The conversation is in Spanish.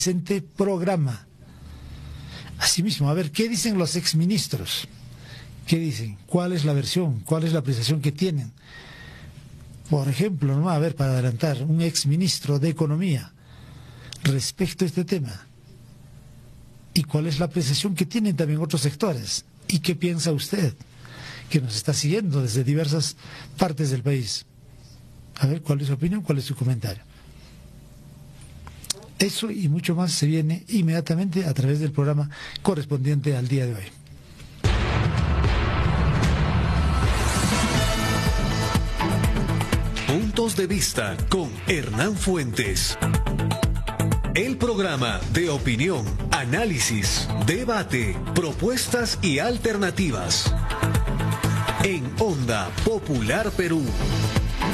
presente programa. Asimismo, a ver, ¿qué dicen los exministros? ¿Qué dicen? ¿Cuál es la versión? ¿Cuál es la apreciación que tienen? Por ejemplo, ¿no? A ver, para adelantar, un exministro de Economía respecto a este tema. ¿Y cuál es la apreciación que tienen también otros sectores? ¿Y qué piensa usted, que nos está siguiendo desde diversas partes del país? A ver, ¿cuál es su opinión? ¿Cuál es su comentario? Eso y mucho más se viene inmediatamente a través del programa correspondiente al día de hoy. Puntos de vista con Hernán Fuentes. El programa de opinión, análisis, debate, propuestas y alternativas. En Onda Popular Perú.